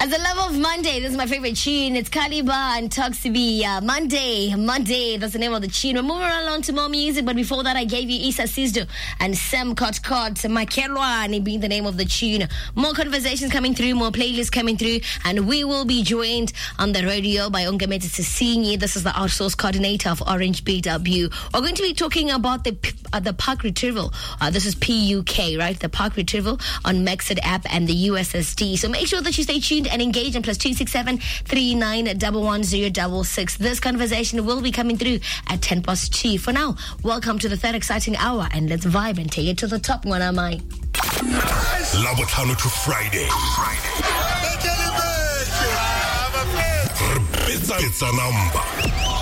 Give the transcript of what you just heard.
As a love of Monday, this is my favorite tune. It's Kaliba and Toxibi. Monday. That's the name of the tune. We're moving along to more music, but before that, I gave you Issa Sizdo and Sam Kot Makelwani being the name of the tune. More conversations coming through, more playlists coming through, and we will be joined on the radio by Ungamete Sisini. This is the outsource coordinator of Orange BW. We're going to be talking about the park retrieval. This is PUK, right? The park retrieval on Mexit app and the USSD. So make sure that you stay tuned and engage on +267 39111066. This conversation will be coming through at 2:10. For now, welcome to the third exciting hour, and let's vibe and take it to the top. One am I? Labotlhano to Friday. It's a number.